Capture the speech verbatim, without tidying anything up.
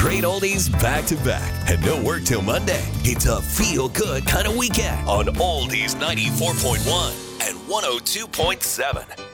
great oldies back to back and no work till Monday. It's a feel-good kind of weekend on Oldies ninety-four point one and one oh two point seven.